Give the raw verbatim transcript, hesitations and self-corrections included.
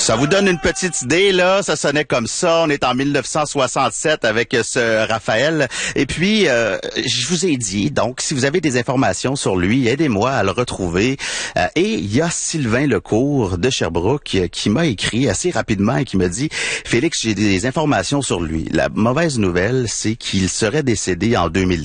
Ça vous donne une petite idée, là. Ça sonnait comme ça. On est en mille neuf cent soixante-sept avec ce Raphaël. Et puis, euh, je vous ai dit, donc, si vous avez des informations sur lui, aidez-moi à le retrouver. Euh, et il y a Sylvain Lecourt de Sherbrooke qui m'a écrit assez rapidement et qui me dit « Félix, j'ai des informations sur lui. La mauvaise nouvelle, c'est qu'il serait décédé en deux mille